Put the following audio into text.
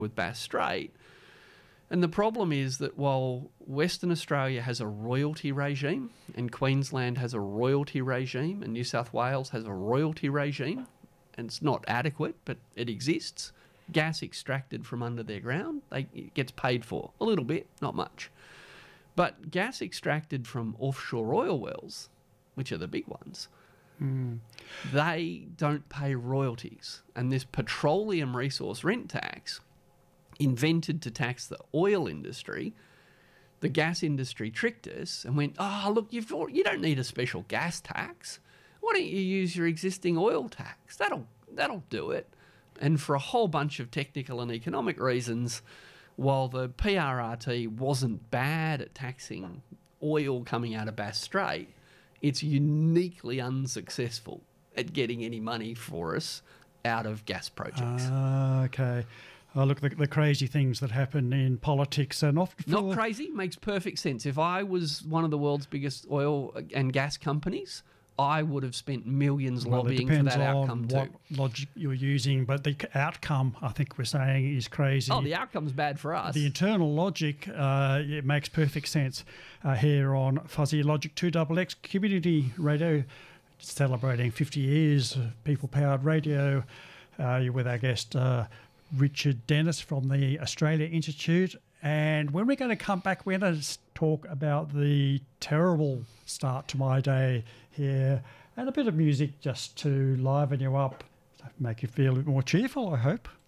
with Bass Strait. And the problem is that while Western Australia has a royalty regime and Queensland has a royalty regime and New South Wales has a royalty regime, and it's not adequate, but it exists, gas extracted from under their ground, it gets paid for a little bit, not much. But gas extracted from offshore oil wells, which are the big ones, they don't pay royalties. And this petroleum resource rent tax, invented to tax the oil industry, the gas industry tricked us and went, oh, look, you don't need a special gas tax. Why don't you use your existing oil tax? That'll do it. And for a whole bunch of technical and economic reasons, while the PRRT wasn't bad at taxing oil coming out of Bass Strait, it's uniquely unsuccessful at getting any money for us out of gas projects. Okay. Oh, look, the crazy things that happen in politics are not... Not crazy, makes perfect sense. If I was one of the world's biggest oil and gas companies, I would have spent millions lobbying for that outcome too. It depends on what logic you're using, but the outcome, I think we're saying, is crazy. Oh, the outcome's bad for us. The internal logic, it makes perfect sense here on Fuzzy Logic 2XX Community Radio, celebrating 50 years of people-powered radio. You're with our guest, Richard Dennis from the Australia Institute. And when we're going to come back, we're going to talk about the terrible start to my day here and a bit of music just to liven you up, make you feel a bit more cheerful, I hope.